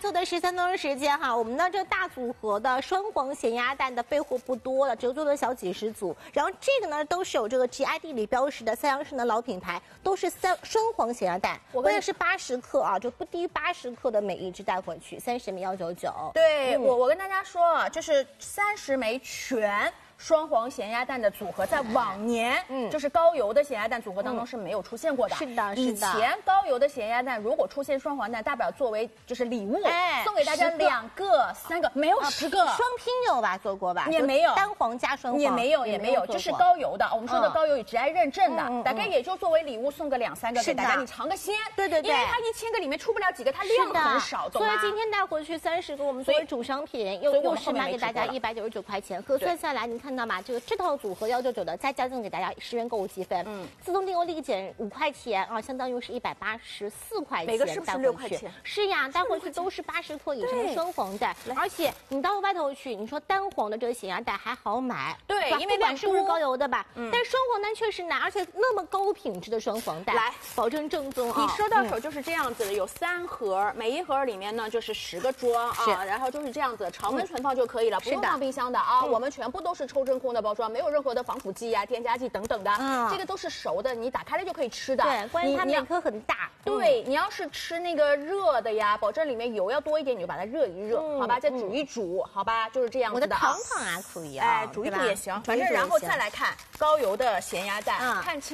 速的13分钟时间哈，我们的这个大组合的双黄咸鸭蛋的备货不多了，只有做了小几十组。然后这个呢都是有这个 GID 里标识的三阳市的老品牌，都是双黄咸鸭蛋，关键是80克啊，就不低于80克的每一只带回去，30枚199。 对，我跟大家说啊，就是30枚全。双黄咸鸭蛋的组合在往年，就是高油的咸鸭蛋组合当中是没有出现过的。 是的， 以前高油的咸鸭蛋如果出现双黄蛋，大不了作为就是礼物，送给大家2个、3个，没有10个。 双拼有吧？做过吧？ 也没有。 单黄加双黄也没有，这是高油的。我们说的高油与 GI 认证的，大概也就作为礼物送个2、3个给大家，你尝个鲜。 对，因为它1000个里面出不了几个，它量很少，懂吗？ 所以今天带回去30个，我们作为主商品，又是卖给大家199块钱，核算下来，你看到吗？这套组合199的，再加赠给大家10元购物积分，自动订购立减5块钱啊，相当于是184块钱， 每个是不是6块钱？ 是呀，带回去都是80克以上的双黄蛋，而且你到外头去，你说单黄的这个咸鸭蛋还好买， 对，因为不管是不是高油的吧，但是双黄蛋确实难，而且那么高品质的双黄蛋， 来保证正宗啊！ 你收到手就是这样子的，有3盒，每一盒里面呢就是10个装啊，然后就是这样子，常温存放就可以了，不用放冰箱的啊。我们全部都是抽真空的包装。没有任何的防腐剂呀、添加剂等等的，这个都是熟的，你打开了就可以吃的。 对，关键它每颗很大。 对，你要是吃那个热的呀，保证里面油要多一点，你就把它热一热，好吧？再煮一煮，好吧？就是这样子的。 我的糖啊可以啊， 煮一煮也行，反正然后再来看高油的咸鸭蛋，看清。